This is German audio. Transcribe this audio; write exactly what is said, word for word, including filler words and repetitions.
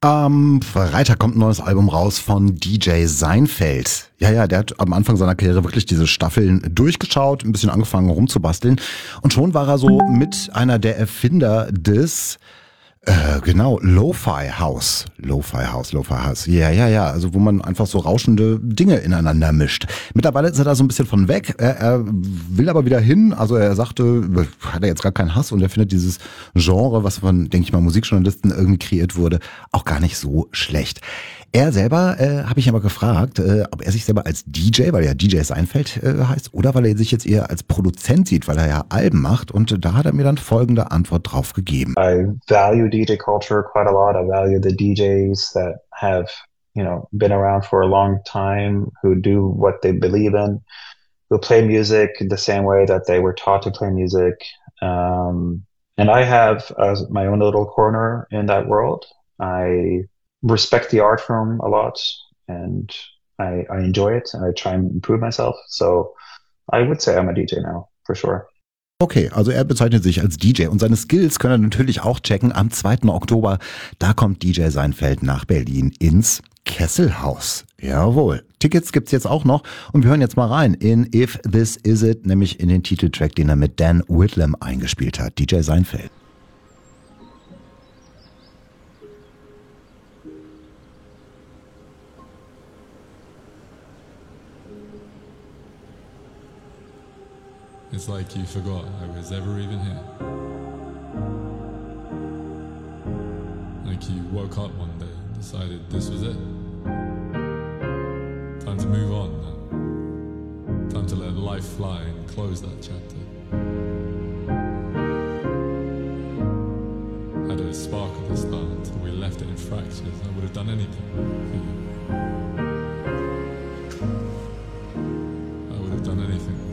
Am Freitag kommt ein neues Album raus von D J Seinfeld. Ja, ja, der hat am Anfang seiner Karriere wirklich diese Staffeln durchgeschaut, ein bisschen angefangen rumzubasteln. Und schon war er so mit einer der Erfinder des, äh, genau, Lo-Fi House. Lo-Fi House, Lo-Fi House. Ja, ja, ja, also wo man einfach so rauschende Dinge ineinander mischt. Mittlerweile ist er da so ein bisschen von weg. Er, er will aber wieder hin. Also er sagte, hat er jetzt gar keinen Hass und er findet dieses Genre, was von, denke ich mal, Musikjournalisten irgendwie kreiert wurde, auch gar nicht so schlecht. Er selber, äh, habe ich aber gefragt, äh, ob er sich selber als D J, weil er ja D J Seinfeld äh, heißt, oder weil er sich jetzt eher als Produzent sieht, weil er ja Alben macht. Und äh, da hat er mir dann folgende Antwort drauf gegeben. I value D J culture quite a lot. I value the D Js that have, you know, been around for a long time, who do what they believe in, who play music the same way that they were taught to play music. Um, and I have uh, my own little corner in that world. I respect the art form a lot, and I, I enjoy it, and I try and improve myself. So I would say I'm a D J now, for sure. Okay, also er bezeichnet sich als D J und seine Skills können er natürlich auch checken. Am zweiten Oktober, da kommt D J Seinfeld nach Berlin ins Kesselhaus. Jawohl. Tickets gibt's jetzt auch noch und wir hören jetzt mal rein in If This Is It, nämlich in den Titeltrack, den er mit Dan Whitlam eingespielt hat. D J Seinfeld. It's like you forgot I was ever even here. Like you woke up one day and decided this was it. Time to move on now. Time to let life fly and close that chapter. Had a spark at the start until we left it in fractures. I would have done anything for you. I would have done anything.